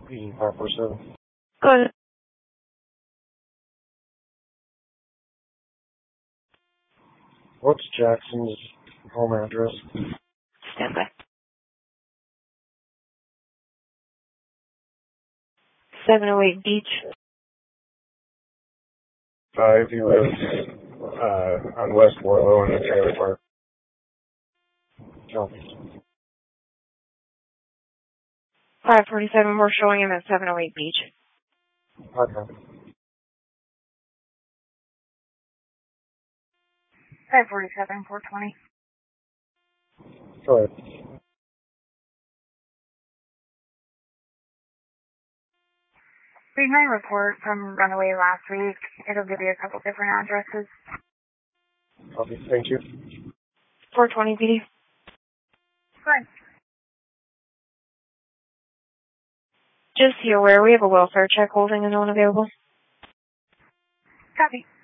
547. Good. What's Jackson's home address? Stand by. 708 Beach. 5, he lives on West Warlow in the trailer park. Copy. 547, we're showing him at 708 Beach. Okay. 547, 420. Go ahead. Read my report from Runaway last week. It'll give you a couple different addresses. Copy. Thank you. 420 PD. Good. Just so you're aware, we have a welfare check holding and unavailable. Copy.